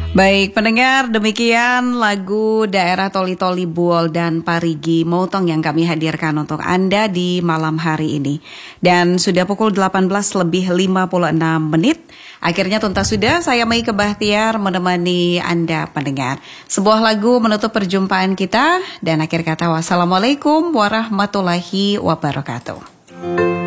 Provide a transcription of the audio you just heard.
Baik pendengar, demikian lagu daerah Toli-Toli Buol dan Parigi Motong yang kami hadirkan untuk Anda di malam hari ini. Dan sudah pukul 18:56. Akhirnya tuntas sudah saya Mei Kebahtiar menemani Anda pendengar. Sebuah lagu menutup perjumpaan kita dan akhir kata wassalamualaikum warahmatullahi wabarakatuh.